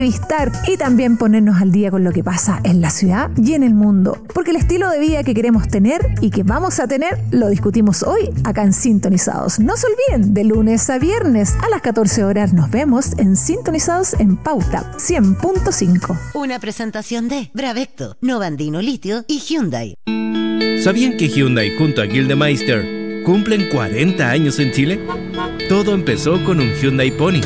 entrevistar y también ponernos al día con lo que pasa en la ciudad y en el mundo. Porque el estilo de vida que queremos tener y que vamos a tener lo discutimos hoy acá en Sintonizados. No se olviden, de lunes a viernes a las 14 horas nos vemos en Sintonizados en Pauta 100.5. Una presentación de Bravecto, Novandino Litio y Hyundai. ¿Sabían que Hyundai junto a Gildemeister cumplen 40 años en Chile? Todo empezó con un Hyundai Pony.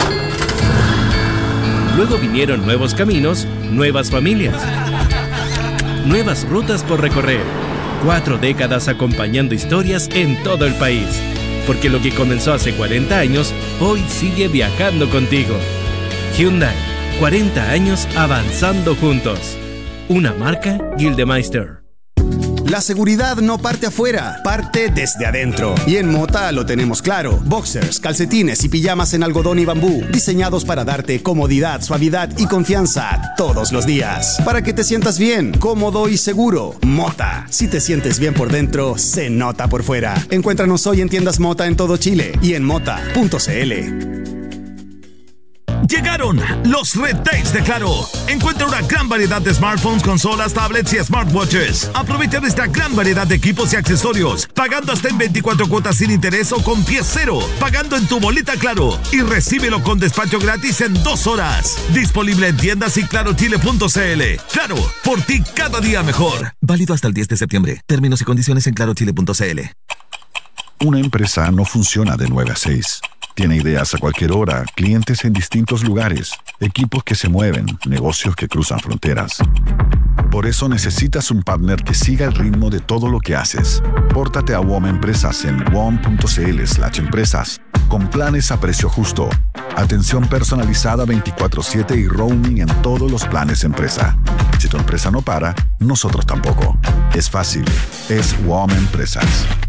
Luego vinieron nuevos caminos, nuevas familias, nuevas rutas por recorrer. 4 décadas acompañando historias en todo el país. Porque lo que comenzó hace 40 años, hoy sigue viajando contigo. Hyundai, 40 años avanzando juntos. Una marca Gildemeister. La seguridad no parte afuera, parte desde adentro. Y en Mota lo tenemos claro. Boxers, calcetines y pijamas en algodón y bambú, diseñados para darte comodidad, suavidad y confianza todos los días. Para que te sientas bien, cómodo y seguro. Mota. Si te sientes bien por dentro, se nota por fuera. Encuéntranos hoy en tiendas Mota en todo Chile y en mota.cl. Llegaron los Red Days de Claro. Encuentra una gran variedad de smartphones, consolas, tablets y smartwatches. Aprovecha de esta gran variedad de equipos y accesorios, pagando hasta en 24 cuotas sin interés o con pie cero, pagando en tu boleta Claro y recíbelo con despacho gratis en 2 horas. Disponible en tiendas y clarochile.cl. Claro, por ti cada día mejor. Válido hasta el 10 de septiembre. Términos y condiciones en clarochile.cl. Una empresa no funciona de 9 a 6. Tiene ideas a cualquier hora, clientes en distintos lugares, equipos que se mueven, negocios que cruzan fronteras. Por eso necesitas un partner que siga el ritmo de todo lo que haces. Pórtate a WOM Empresas en wom.cl/empresas, con planes a precio justo, atención personalizada 24/7 y roaming en todos los planes empresa. Si tu empresa no para, nosotros tampoco. Es fácil, es WOM Empresas.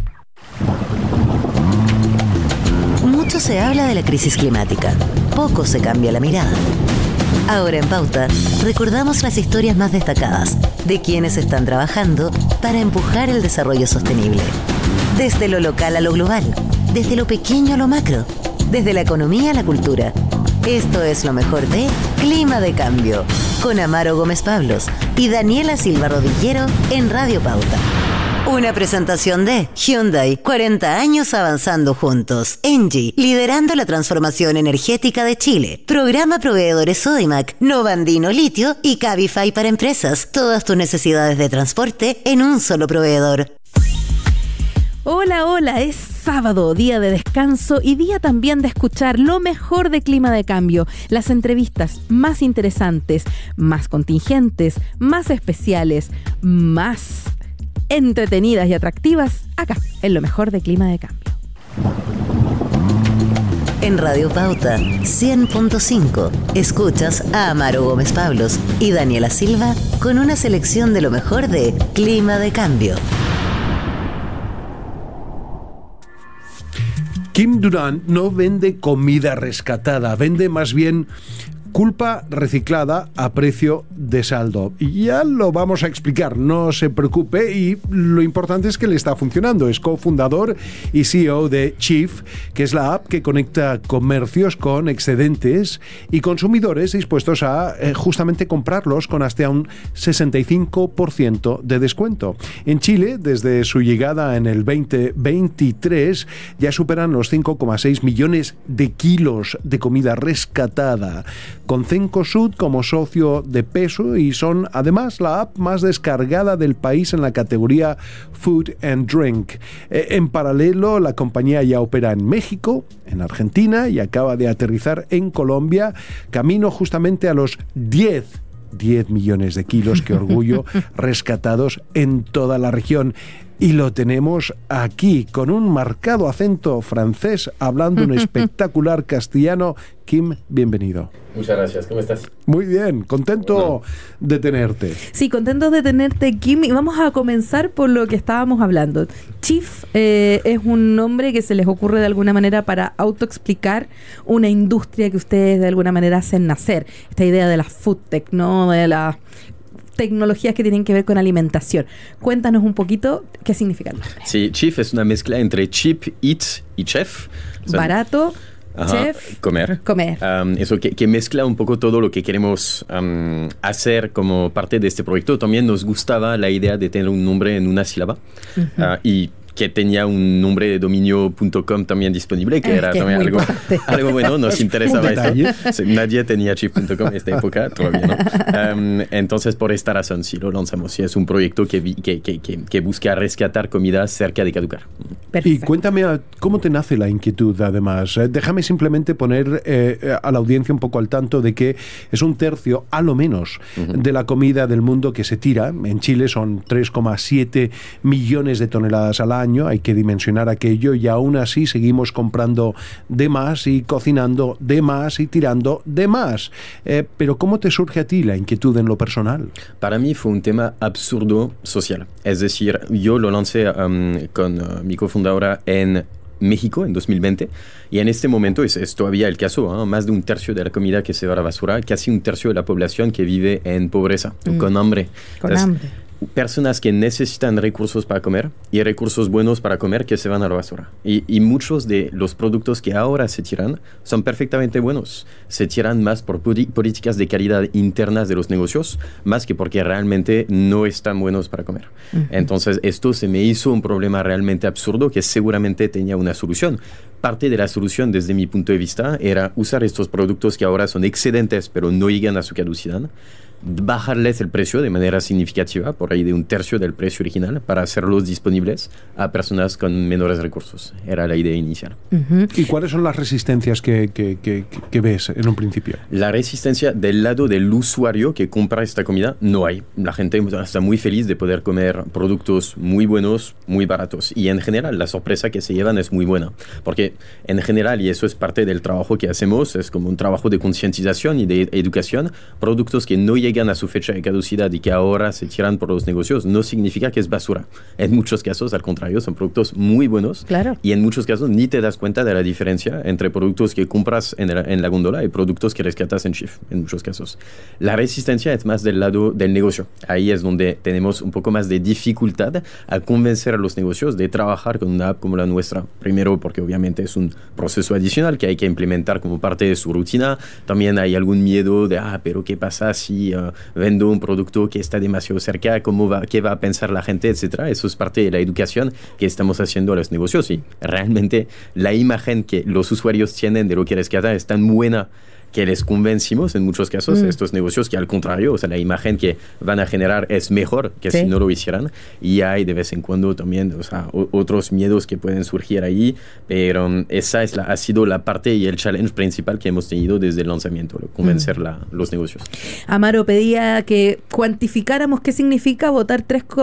Mucho se habla de la crisis climática, poco se cambia la mirada. Ahora en Pauta, recordamos las historias más destacadas de quienes están trabajando para empujar el desarrollo sostenible. Desde lo local a lo global, desde lo pequeño a lo macro, desde la economía a la cultura. Esto es lo mejor de Clima de Cambio, con Amaro Gómez Pablos y Daniela Silva Rodillero en Radio Pauta. Una presentación de Hyundai, 40 años avanzando juntos. Engie, liderando la transformación energética de Chile. Programa Proveedores Sodimac, Novandino Litio y Cabify para empresas. Todas tus necesidades de transporte en un solo proveedor. Hola, es sábado, día de descanso y día también de escuchar lo mejor de Clima de Cambio. Las entrevistas más interesantes, más contingentes, más especiales, más entretenidas y atractivas, acá, en lo mejor de Clima de Cambio. En Radio Pauta 100.5 escuchas a Amaro Gómez Pablos y Daniela Silva con una selección de lo mejor de Clima de Cambio. Kim Durant no vende comida rescatada, vende más bien culpa reciclada a precio de saldo. Y ya lo vamos a explicar, no se preocupe, y lo importante es que le está funcionando. Es cofundador y CEO de Chief, que es la app que conecta comercios con excedentes y consumidores dispuestos a justamente comprarlos con hasta un 65% de descuento. En Chile, desde su llegada en el 2023, ya superan los 5,6 millones de kilos de comida rescatada, con Cencosud como socio de peso, y son además la app más descargada del país en la categoría Food and Drink. En paralelo, la compañía ya opera en México, en Argentina, y acaba de aterrizar en Colombia, camino justamente a los 10 millones de kilos, qué orgullo, rescatados en toda la región. Y lo tenemos aquí, con un marcado acento francés, hablando un espectacular castellano. Kim, bienvenido. Muchas gracias, ¿cómo estás? Muy bien, contento de tenerte. Sí, contento de tenerte, Kim, y vamos a comenzar por lo que estábamos hablando. Chief es un nombre que se les ocurre de alguna manera para autoexplicar una industria que ustedes de alguna manera hacen nacer. Esta idea de la food tech, ¿no? De las tecnologías que tienen que ver con alimentación. Cuéntanos un poquito qué significa el nombre. Sí, Chief es una mezcla entre cheap, eat y chef. Barato, Chef. Comer. Eso que mezcla un poco todo lo que queremos hacer como parte de este proyecto. También nos gustaba la idea de tener un nombre en una sílaba y que tenía un nombre de dominio.com también disponible, que era también algo bueno, nos interesaba esto. Nadie tenía chief.com en esta época, todavía no. Entonces, por esta razón, sí lo lanzamos. Y es un proyecto que busca rescatar comida cerca de caducar. Perfecto. Y cuéntame, ¿cómo te nace la inquietud, además? Déjame simplemente poner a la audiencia un poco al tanto de que es 1/3, a lo menos, de la comida del mundo que se tira. En Chile son 3,7 millones de toneladas al año. Hay que dimensionar aquello y aún así seguimos comprando de más y cocinando de más y tirando de más. Pero ¿cómo te surge a ti la inquietud en lo personal? Para mí fue un tema absurdo social. Es decir, yo lo lancé con mi cofundadora en México en 2020 y en este momento es todavía el caso, más de 1/3 de la comida que se va a la basura, casi 1/3 de la población que vive en pobreza, con hambre. Personas que necesitan recursos para comer y recursos buenos para comer que se van a la basura. Y muchos de los productos que ahora se tiran son perfectamente buenos. Se tiran más por políticas de calidad internas de los negocios, más que porque realmente no están buenos para comer. Entonces, esto se me hizo un problema realmente absurdo que seguramente tenía una solución. Parte de la solución, desde mi punto de vista, era usar estos productos que ahora son excedentes, pero no llegan a su caducidad, bajarles el precio de manera significativa, por ahí de 1/3 del precio original, para hacerlos disponibles a personas con menores recursos. Era la idea inicial. ¿Y cuáles son las resistencias que ves en un principio? La resistencia del lado del usuario que compra esta comida no hay. La gente está muy feliz de poder comer productos muy buenos, muy baratos. Y en general la sorpresa que se llevan es muy buena. Porque en general, y eso es parte del trabajo que hacemos, es como un trabajo de concientización y de educación, productos que no llegan a su fecha de caducidad y que ahora se tiran por los negocios, no significa que es basura. En muchos casos, al contrario, son productos muy buenos. Claro. Y en muchos casos ni te das cuenta de la diferencia entre productos que compras en la góndola y productos que rescatas en Chief, en muchos casos. La resistencia es más del lado del negocio. Ahí es donde tenemos un poco más de dificultad a convencer a los negocios de trabajar con una app como la nuestra. Primero, porque obviamente es un proceso adicional que hay que implementar como parte de su rutina. También hay algún miedo de, pero ¿qué pasa si vendo un producto que está demasiado cerca? ¿Qué va a pensar la gente? Etcétera. Eso es parte de la educación que estamos haciendo a los negocios. Y realmente la imagen que los usuarios tienen de lo que rescata es tan buena que les convencimos en muchos casos estos negocios que al contrario, o sea, la imagen que van a generar es mejor que si no lo hicieran. Y hay de vez en cuando también, o sea, otros miedos que pueden surgir ahí, pero esa ha sido la parte y el challenge principal que hemos tenido desde el lanzamiento, convencer los negocios. Amaro pedía que cuantificáramos qué significa botar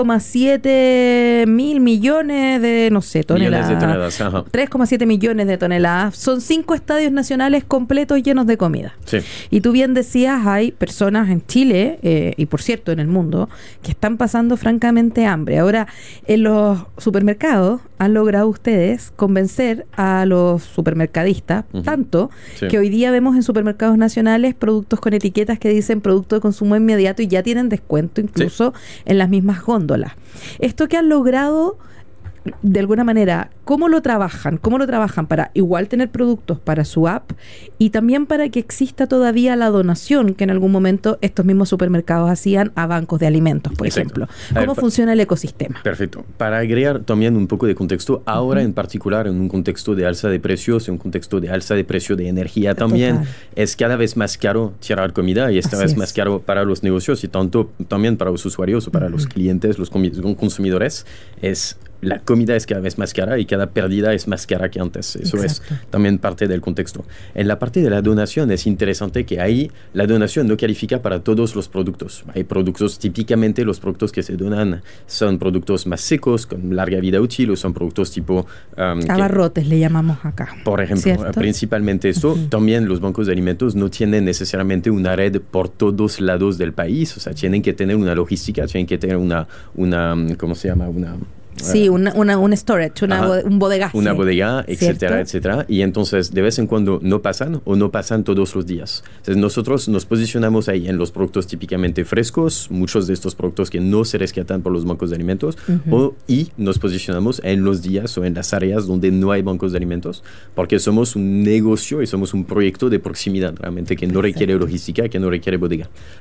3,7 mil millones de, no sé, toneladas. 3,7 millones de toneladas. Son 5 estadios nacionales completos llenos de comida. Sí. Y tú bien decías, hay personas en Chile y por cierto en el mundo que están pasando francamente hambre. Ahora, en los supermercados han logrado ustedes convencer a los supermercadistas, tanto que hoy día vemos en supermercados nacionales productos con etiquetas que dicen producto de consumo inmediato y ya tienen descuento incluso en las mismas góndolas. Esto que han logrado, de alguna manera, ¿cómo lo trabajan? ¿Cómo lo trabajan para igual tener productos para su app y también para que exista todavía la donación que en algún momento estos mismos supermercados hacían a bancos de alimentos, por ejemplo? ¿Cómo funciona el ecosistema? Perfecto. Para agregar también un poco de contexto, ahora en particular en un contexto de alza de precios, en un contexto de alza de precio de energía también, es cada vez más caro tirar comida y esta vez más caro para los negocios y tanto también para los usuarios o para los clientes, los consumidores. La comida es cada vez más cara y cada pérdida es más cara que antes. Eso es también parte del contexto. En la parte de la donación es interesante que ahí la donación no califica para todos los productos. Hay productos, típicamente los productos que se donan son productos más secos, con larga vida útil, o son productos tipo... abarrotes le llamamos acá. Por ejemplo, principalmente esto. También los bancos de alimentos no tienen necesariamente una red por todos lados del país. O sea, tienen que tener una logística, tienen que tener una ¿cómo se llama? Sí, un storage, un bodegaje. Una bodega, etcétera, ¿cierto? etcétera. Y entonces, de vez en cuando no pasan o no pasan todos los días. Entonces, nosotros nos posicionamos ahí en los productos típicamente frescos, muchos de estos productos que no se rescatan por los bancos de alimentos, y nos posicionamos en los días o en las áreas donde no hay bancos de alimentos, porque somos un negocio y somos un proyecto de proximidad, realmente, que no requiere logística, que no requiere bodega.